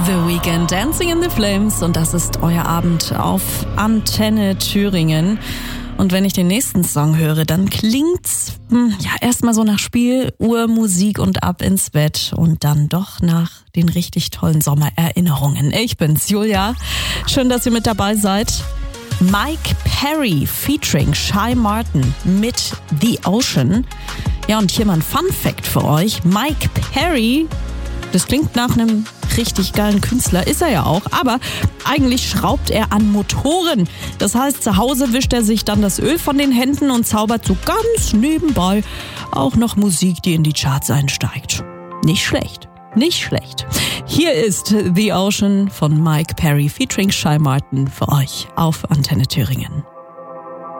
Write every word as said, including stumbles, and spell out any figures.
The Weeknd, Dancing in the Flames, und das ist euer Abend auf Antenne Thüringen. Und wenn ich den nächsten Song höre, dann klingt's hm, ja erstmal so nach Spieluhrmusik und ab ins Bett und dann doch nach den richtig tollen Sommererinnerungen. Ich bin's, Julia. Schön, dass ihr mit dabei seid. Mike Perry featuring Shy Martin mit The Ocean. Ja, und hier mal ein Fun Fact für euch. Mike Perry, das klingt nach einem richtig geilen Künstler, ist er ja auch, aber eigentlich schraubt er an Motoren. Das heißt, zu Hause wischt er sich dann das Öl von den Händen und zaubert so ganz nebenbei auch noch Musik, die in die Charts einsteigt. Nicht schlecht, nicht schlecht. Hier ist The Ocean von Mike Perry featuring Shy Martin für euch auf Antenne Thüringen.